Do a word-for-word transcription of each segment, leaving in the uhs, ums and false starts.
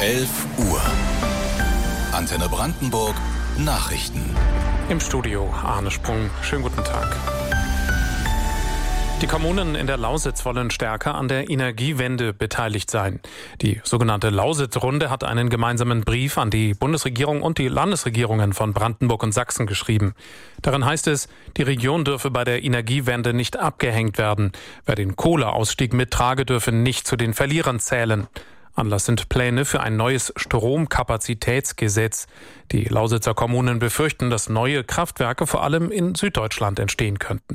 elf Uhr. Antenne Brandenburg Nachrichten. Im Studio Arne Sprung. Schönen guten Tag. Die Kommunen in der Lausitz wollen stärker an der Energiewende beteiligt sein. Die sogenannte Lausitz-Runde hat einen gemeinsamen Brief an die Bundesregierung und die Landesregierungen von Brandenburg und Sachsen geschrieben. Darin heißt es, die Region dürfe bei der Energiewende nicht abgehängt werden. Wer den Kohleausstieg mittrage, dürfe nicht zu den Verlierern zählen. Anlass sind Pläne für ein neues Stromkapazitätsgesetz. Die Lausitzer Kommunen befürchten, dass neue Kraftwerke vor allem in Süddeutschland entstehen könnten.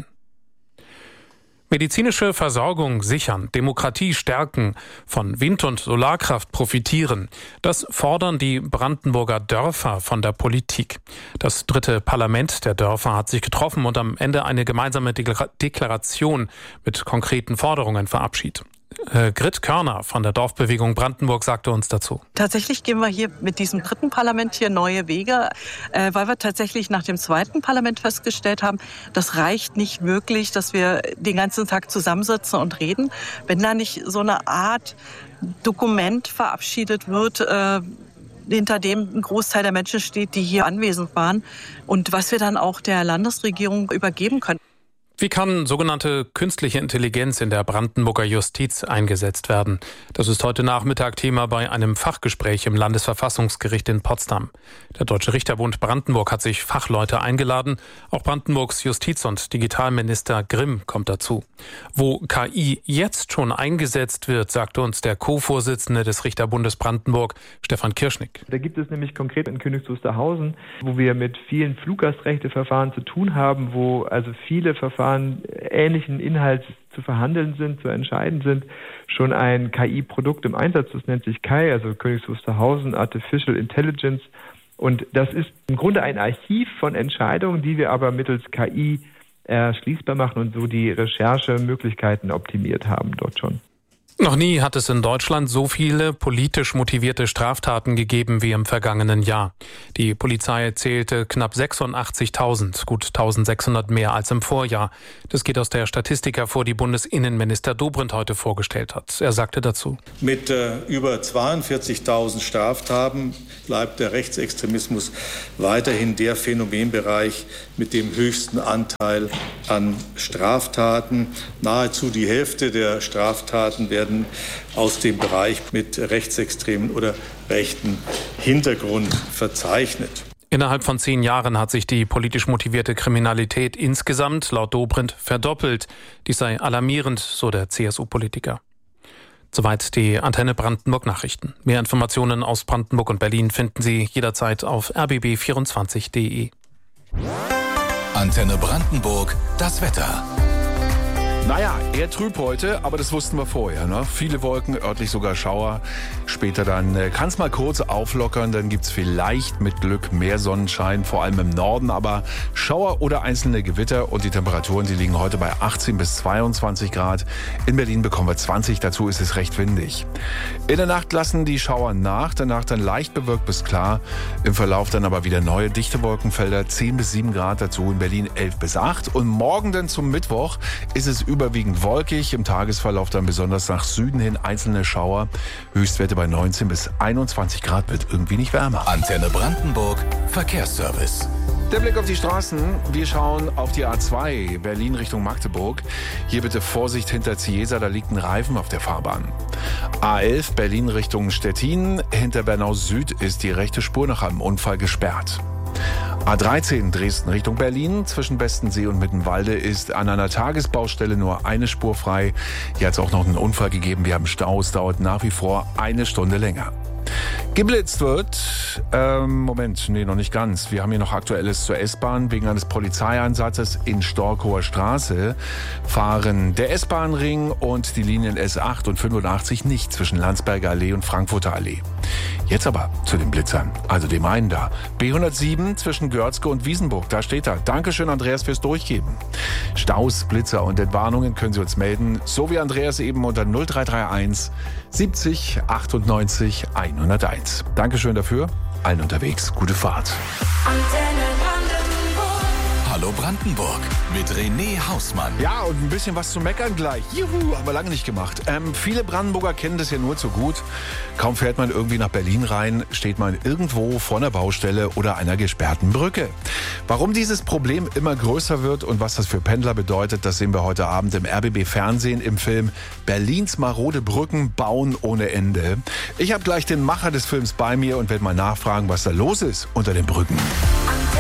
Medizinische Versorgung sichern, Demokratie stärken, von Wind- und Solarkraft profitieren. Das fordern die Brandenburger Dörfer von der Politik. Das dritte Parlament der Dörfer hat sich getroffen und am Ende eine gemeinsame Deklaration mit konkreten Forderungen verabschiedet. Äh, Grit Körner von der Dorfbewegung Brandenburg sagte uns dazu. Tatsächlich gehen wir hier mit diesem dritten Parlament hier neue Wege, äh, weil wir tatsächlich nach dem zweiten Parlament festgestellt haben, das reicht nicht wirklich, dass wir den ganzen Tag zusammensitzen und reden. Wenn da nicht so eine Art Dokument verabschiedet wird, äh, hinter dem ein Großteil der Menschen steht, die hier anwesend waren und was wir dann auch der Landesregierung übergeben können. Wie kann sogenannte künstliche Intelligenz in der Brandenburger Justiz eingesetzt werden? Das ist heute Nachmittag Thema bei einem Fachgespräch im Landesverfassungsgericht in Potsdam. Der Deutsche Richterbund Brandenburg hat sich Fachleute eingeladen. Auch Brandenburgs Justiz- und Digitalminister Grimm kommt dazu. Wo K I jetzt schon eingesetzt wird, sagte uns der Co-Vorsitzende des Richterbundes Brandenburg, Stefan Kirschnick. Da gibt es nämlich konkret in Königs Wusterhausen, wo wir mit vielen Fluggastrechteverfahren zu tun haben, wo also viele Verfahren ähnlichen Inhalts zu verhandeln sind, zu entscheiden sind, schon ein K I-Produkt im Einsatz. Das nennt sich K I, also Königs Wusterhausen Artificial Intelligence. Und das ist im Grunde ein Archiv von Entscheidungen, die wir aber mittels K I erschließbar machen und so die Recherchemöglichkeiten optimiert haben dort schon. Noch nie hat es in Deutschland so viele politisch motivierte Straftaten gegeben wie im vergangenen Jahr. Die Polizei zählte knapp sechsundachtzigtausend, gut eintausendsechshundert mehr als im Vorjahr. Das geht aus der Statistik hervor, die Bundesinnenminister Dobrindt heute vorgestellt hat. Er sagte dazu: Mit äh, über zweiundvierzigtausend Straftaten bleibt der Rechtsextremismus weiterhin der Phänomenbereich mit dem höchsten Anteil an Straftaten. Nahezu die Hälfte der Straftaten werden aus dem Bereich mit rechtsextremen oder rechten Hintergrund verzeichnet. Innerhalb von zehn Jahren hat sich die politisch motivierte Kriminalität insgesamt laut Dobrindt verdoppelt. Dies sei alarmierend, so der C S U-Politiker. Soweit die Antenne Brandenburg Nachrichten. Mehr Informationen aus Brandenburg und Berlin finden Sie jederzeit auf r b b vierundzwanzig punkt d e. Antenne Brandenburg, das Wetter. Naja, eher trüb heute, aber das wussten wir vorher. Ne? Viele Wolken, örtlich sogar Schauer. Später dann äh, kann es mal kurz auflockern, dann gibt's vielleicht mit Glück mehr Sonnenschein, vor allem im Norden, aber Schauer oder einzelne Gewitter und die Temperaturen, die liegen heute bei achtzehn bis zweiundzwanzig Grad. In Berlin bekommen wir zwanzig, dazu ist es recht windig. In der Nacht lassen die Schauer nach, danach dann leicht bewölkt bis klar. Im Verlauf dann aber wieder neue dichte Wolkenfelder, zehn bis sieben Grad, dazu in Berlin elf bis acht. Und morgen dann zum Mittwoch ist es überwiegend wolkig, im Tagesverlauf dann besonders nach Süden hin einzelne Schauer. Höchstwerte bei neunzehn bis einundzwanzig Grad, wird irgendwie nicht wärmer. Antenne Brandenburg Verkehrsservice. Der Blick auf die Straßen. Wir schauen auf die A zwei, Berlin Richtung Magdeburg. Hier bitte Vorsicht hinter Ziesa, da liegt ein Reifen auf der Fahrbahn. A elf, Berlin Richtung Stettin. Hinter Bernau Süd ist die rechte Spur nach einem Unfall gesperrt. A dreizehn, Dresden Richtung Berlin. Zwischen Bestensee und Mittenwalde ist an einer Tagesbaustelle nur eine Spur frei. Hier hat es auch noch einen Unfall gegeben. Wir haben Staus, dauert nach wie vor eine Stunde länger. Geblitzt wird, ähm, Moment, nee, noch nicht ganz. Wir haben hier noch Aktuelles zur S-Bahn. Wegen eines Polizeieinsatzes in Storkower Straße fahren der S-Bahn-Ring und die Linien S acht und fünfundachtzig nicht zwischen Landsberger Allee und Frankfurter Allee. Jetzt aber zu den Blitzern, also dem einen da. B hundertsieben zwischen Görzke und Wiesenburg, da steht er. Dankeschön, Andreas, fürs Durchgeben. Staus, Blitzer und Entwarnungen können Sie uns melden, so wie Andreas eben unter null drei drei eins siebzig achtundneunzig hunderteins. Dankeschön dafür. Allen unterwegs, gute Fahrt. Hallo Brandenburg mit René Hausmann. Ja, und ein bisschen was zu meckern gleich. Juhu, haben wir lange nicht gemacht. Ähm, viele Brandenburger kennen das ja nur zu gut. Kaum fährt man irgendwie nach Berlin rein, steht man irgendwo vor einer Baustelle oder einer gesperrten Brücke. Warum dieses Problem immer größer wird und was das für Pendler bedeutet, das sehen wir heute Abend im R B B Fernsehen im Film Berlins marode Brücken bauen ohne Ende. Ich habe gleich den Macher des Films bei mir und werde mal nachfragen, was da los ist unter den Brücken.